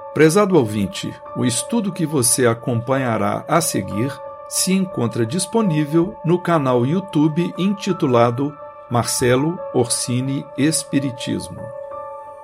Prezado ouvinte, o estudo que você acompanhará a seguir se encontra disponível no canal YouTube intitulado Marcelo Orsini Espiritismo.